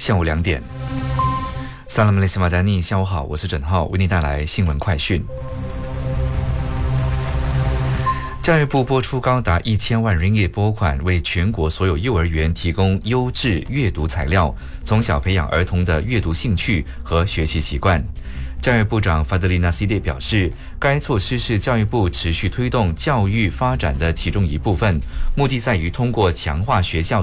下午2点。萨拉姆雷西马丹尼，下午好，我是郑浩，为您带来新闻快讯。教育部拨出高达1000万ringgit拨款，为全国所有幼儿园提供优质阅读材料，从小培养儿童的阅读兴趣和学习习惯。教育部长法德里纳西列表示，该措施是教育部持续推动教育发展的其中一部分，目的在于通过强化学校